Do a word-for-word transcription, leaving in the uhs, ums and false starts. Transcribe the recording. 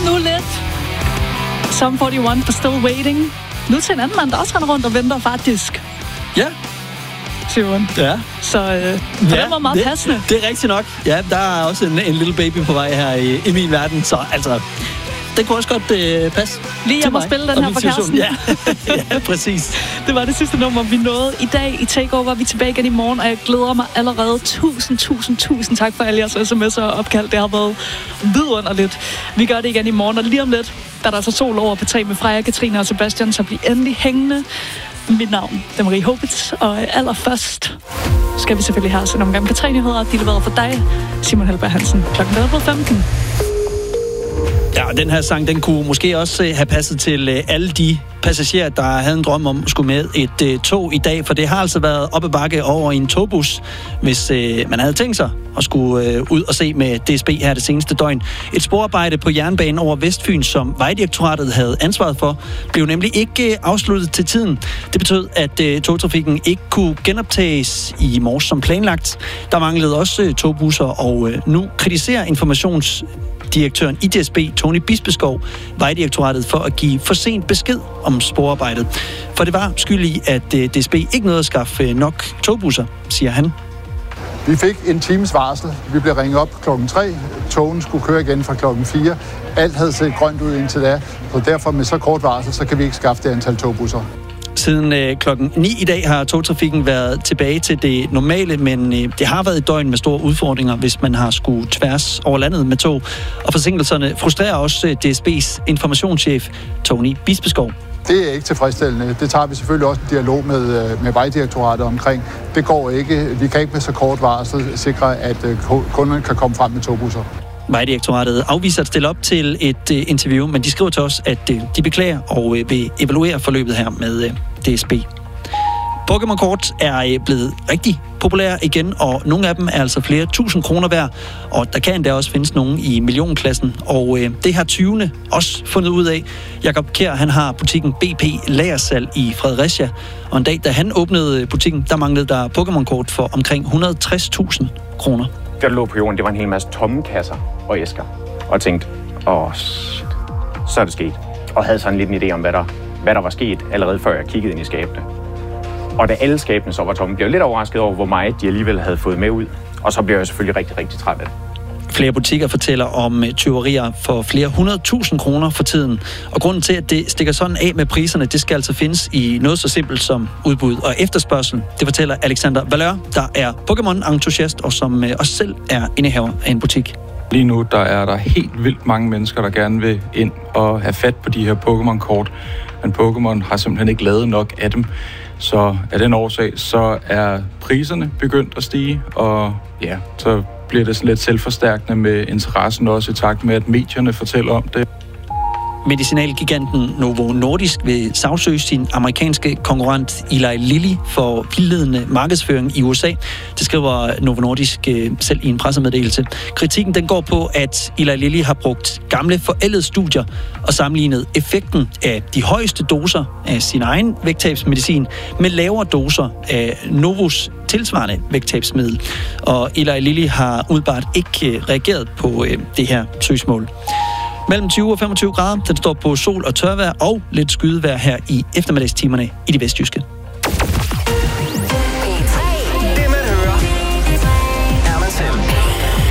nu lidt. Sum forty-one for Still Waiting. Nu til en anden mand, der også render rundt og venter faktisk. Ja. Simon. Ja. Så øh, på ja, den var meget det, passende. Det er rigtigt nok. Ja, der er også en, en lille baby på vej her i, i min verden, så altså... Det kunne også godt øh, passe. Lige jeg må spille den her for Karsten. Ja. ja, præcis. Det var det sidste nummer, vi nåede i dag i Takeover. Vi er tilbage igen i morgen, og jeg glæder mig allerede. Tusind, tusind, tusind tak for alle jeres sms'er og opkald. Det har været vidunderligt. Vi gør det igen i morgen, og lige om lidt, der er der altså sol over på tre med Freja, Katrine og Sebastian, så bliv endelig hængende. Mit navn er Marie Hobitz, og allerførst skal vi selvfølgelig have sådan nogle gange på tre nyheder. De er leveret for dig, Simon Helberg Hansen. Klokken er femten. Ja, den her sang, den kunne måske også have passet til øh, alle de passagerer, der havde en drøm om at skulle med et øh, tog i dag, for det har altså været op ad bakke over i en togbus, hvis øh, man havde tænkt sig at skulle øh, ud og se med D S B her det seneste døgn. Et sporarbejde på jernbanen over Vestfyn, som Vejdirektoratet havde ansvaret for, blev nemlig ikke øh, afsluttet til tiden. Det betød, at øh, togtrafikken ikke kunne genoptages i morges som planlagt. Der manglede også øh, togbusser, og øh, nu kritiserer informations direktøren i D S B, Tony Bispeskov, Vejdirektoratet for at give for sent besked om sporarbejdet. For det var skyld i, at D S B ikke nåede at skaffe nok togbusser, siger han. Vi fik en times varsel. Vi blev ringet op klokken tre. Togen skulle køre igen fra klokken fire. Alt havde set grønt ud indtil da, og derfor med så kort varsel, så kan vi ikke skaffe det antal togbusser. Siden øh, klokken ni i dag har togtrafikken været tilbage til det normale, men øh, det har været et døgn med store udfordringer, hvis man har skulle tværs over landet med tog. Og forsinkelserne frustrerer også øh, D S B's informationschef Tony Bispeskov. Det er ikke tilfredsstillende. Det tager vi selvfølgelig også en dialog med, med Vejdirektoratet omkring. Det går ikke. Vi kan ikke med så kort varsel sikre, at kunderne kan komme frem med togbusser. Vejdirektoratet afviser at stille op til et uh, interview, men de skriver til os, at uh, de beklager og uh, vil evaluere forløbet her med uh, D S B. Pokémon-kort er uh, blevet rigtig populære igen, og nogle af dem er altså flere tusind kroner værd, og der kan endda også findes nogen i millionklassen, og uh, det har tyvene også fundet ud af. Jakob Kjær, han har butikken B P Lagersalg i Fredericia, og en dag, da han åbnede butikken, der manglede der Pokémon-kort for omkring et hundrede og tres tusind kroner. Der lå på jorden, det var en hel masse tomme kasser og æsker. Og jeg tænkte, åh, shit, så er det sket. Og havde sådan lidt en idé om, hvad der, hvad der var sket, allerede før jeg kiggede ind i skabene. Og da alle skabene så var tomme, blev jeg lidt overrasket over, hvor meget de alligevel havde fået med ud. Og så blev jeg selvfølgelig rigtig, rigtig træt af det. Flere butikker fortæller om tyverier for flere hundrede tusind kroner for tiden. Og grunden til, at det stikker sådan af med priserne, det skal altså findes i noget så simpelt som udbud og efterspørgsel. Det fortæller Alexander Valør, der er Pokémon-entusiast og som også selv er indehaver af en butik. Lige nu der er der helt vildt mange mennesker, der gerne vil ind og have fat på de her Pokémon-kort. Men Pokémon har simpelthen ikke lavet nok af dem. Så af den årsag, så er priserne begyndt at stige, og ja, så bliver det sådan lidt selvforstærkende med interessen også i takt med, at medierne fortæller om det. Medicinalgiganten Novo Nordisk vil sagsøge sin amerikanske konkurrent Eli Lilly for vildledende markedsføring i U S A. Det skriver Novo Nordisk selv i en pressemeddelelse. Kritikken den går på, at Eli Lilly har brugt gamle forældede studier og sammenlignet effekten af de højeste doser af sin egen vægttabsmedicin med lavere doser af Novos tilsvarende vægttabsmiddel. Og Eli Lilly har udbart ikke reageret på det her søgsmål. Mellem tyve og femogtyve grader. Den står på sol og tørvejr og lidt skydevejr her i eftermiddagstimerne i de vestjyske.